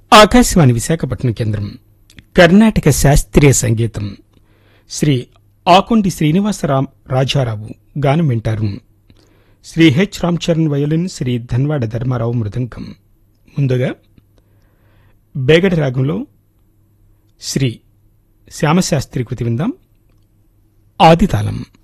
ఆకాశవాణి విశాఖపట్నం కేంద్రం కర్ణాటక శాస్త్రీయ సంగీతం శ్రీ ఆకొండి రాజారావు గానం వింటారు. శ్రీ హెచ్ రామచరణ్ వయోలిన్, శ్రీ ధన్వాడ ధర్మారావు మృదంగం. ముందుగా బేగడ రాగంలో శ్రీ శ్యామశాస్త్రి కృతి విందాం. ఆదితాళం.